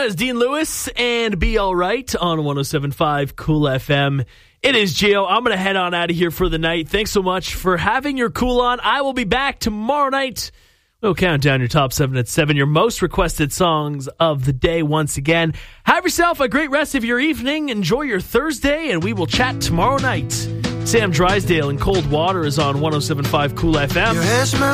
That is Dean Lewis and Be All Right on 107.5 Cool FM. It is Gio. I'm going to head on out of here for the night. Thanks so much for having your Cool On. I will be back tomorrow night. We'll count down your top 7 at 7, your most requested songs of the day once again. Have yourself a great rest of your evening. Enjoy your Thursday, and we will chat tomorrow night. Sam Drysdale and Cold Water is on 107.5 Cool FM.